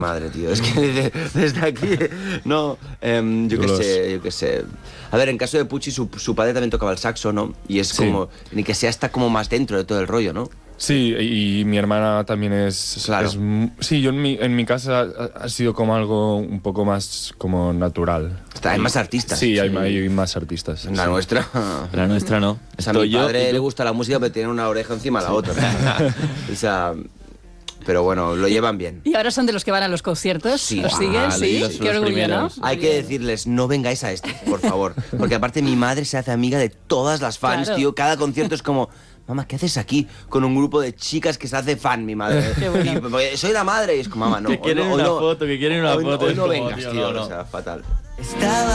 Madre, tío, es que desde aquí, no, yo qué sé. A ver, en caso de Pucci, su padre también tocaba el saxo, ¿no? Y es como, ni que sea, está como más dentro de todo el rollo, ¿no? Sí, y mi hermana también es... Claro. Sí, yo en mi casa ha sido como algo un poco más como natural. Hay más artistas. Sí, hay más artistas. La nuestra... La nuestra no. A mi padre le gusta la música, pero tiene una oreja encima de la otra. O sea... Pero bueno, lo llevan bien. ¿Y ahora son de los que van a los conciertos? Sí. ¿Los siguen? Sí, qué orgullo, ¿no? Hay que decirles, no vengáis a este, por favor. Porque aparte mi madre se hace amiga de todas las fans, Claro. tío. Cada concierto es como... Mamá, ¿qué haces aquí con un grupo de chicas que se hace fan, mi madre? Qué bueno. Porque soy la madre y es como, mamá, no. Que quieren una foto, que quieren una foto. Hoy Es no como, vengas, tío. no. O sea, fatal.